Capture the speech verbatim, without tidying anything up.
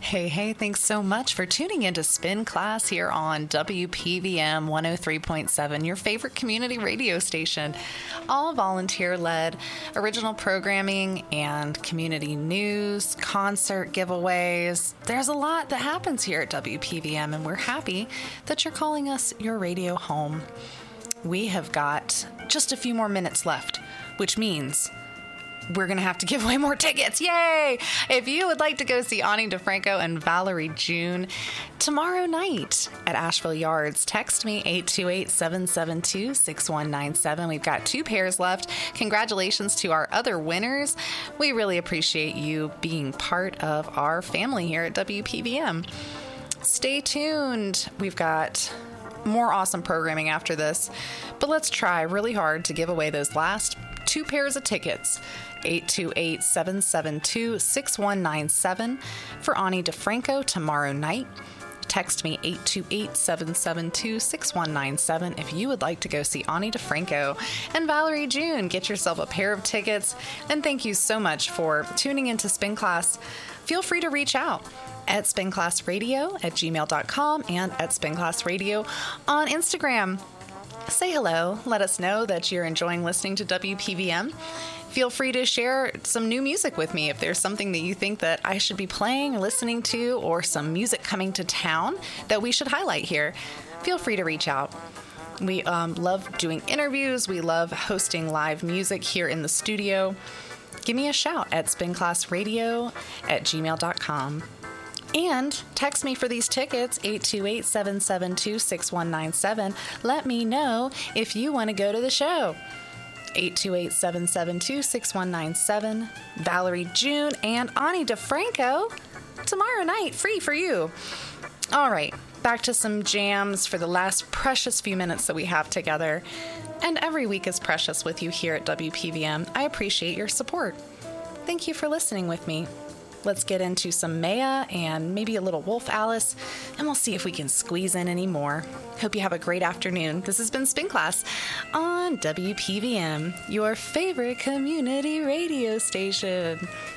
Hey, hey, thanks so much for tuning into Spin Class here on W P V M one oh three point seven, your favorite community radio station. All volunteer-led, original programming and community news, concert giveaways. There's a lot that happens here at W P V M, and we're happy that you're calling us your radio home. We have got just a few more minutes left, which means we're going to have to give away more tickets. Yay! If you would like to go see Ani DeFranco and Valerie June tomorrow night at Asheville Yards, text me eight two eight, seven seven two, six one nine seven. We've got two pairs left. Congratulations to our other winners. We really appreciate you being part of our family here at W P V M. Stay tuned. We've got more awesome programming after this, but let's try really hard to give away those last two pairs of tickets. eight two eight, seven seven two, six one nine seven for Ani DeFranco tomorrow night. Text me eight two eight, seven seven two, six one nine seven if you would like to go see Ani DeFranco and Valerie June. Get yourself a pair of tickets, and thank you so much for tuning into Spin Class. Feel free to reach out at spinclassradio at gmail dot com and at spinclassradio on Instagram. Say hello. Let us know that you're enjoying listening to W P V M. Feel free to share some new music with me if there's something that you think that I should be playing, listening to, or some music coming to town that we should highlight here. Feel free to reach out. We um, love doing interviews. We love hosting live music here in the studio. Give me a shout at spinclassradio at gmail dot com. And text me for these tickets, eight two eight, seven seven two, six one nine seven. Let me know if you want to go to the show. eight two eight, seven seven two, six one nine seven. Valerie June and Ani DeFranco tomorrow night, free for you. All right, back to some jams for the last precious few minutes that we have together. And every week is precious with you here at W P V M. I appreciate your support. Thank you for listening with me. Let's get into some Maya and maybe a little Wolf Alice, and we'll see if we can squeeze in any more. Hope you have a great afternoon. This has been Spin Class on W P V M, your favorite community radio station.